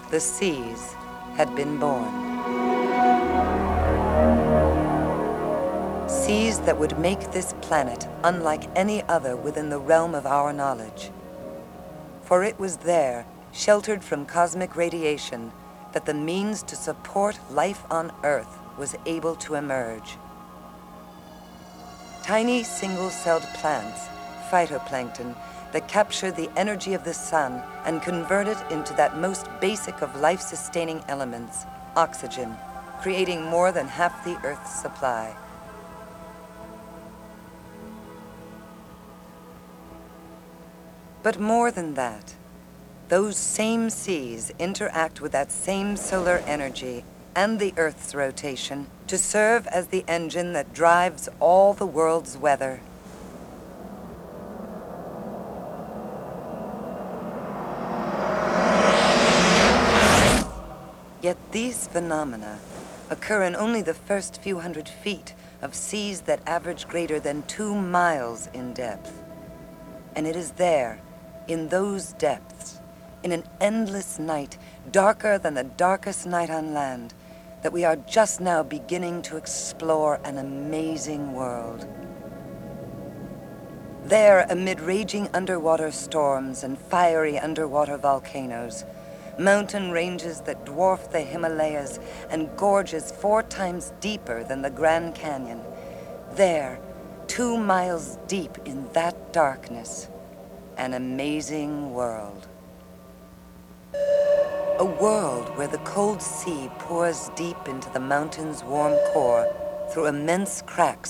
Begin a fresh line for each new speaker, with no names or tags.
the seas had been born. Seas that would make this planet unlike any other within the realm of our knowledge. For it was there, sheltered from cosmic radiation, that the means to support life on Earth was able to emerge. Tiny single-celled plants, phytoplankton, that capture the energy of the sun and convert it into that most basic of life-sustaining elements, oxygen, creating more than half the Earth's supply. But more than that, those same seas interact with that same solar energy and the Earth's rotation to serve as the engine that drives all the world's weather. Yet these phenomena occur in only the first few hundred feet of seas that average greater than 2 miles in depth. And it is there, in those depths, in an endless night, darker than the darkest night on land, that we are just now beginning to explore an amazing world. There, amid raging underwater storms and fiery underwater volcanoes, mountain ranges that dwarf the Himalayas and gorges 4 times deeper than the Grand Canyon, there, 2 miles deep in that darkness, an amazing world. A world where the cold sea pours deep into the mountain's warm core through immense cracks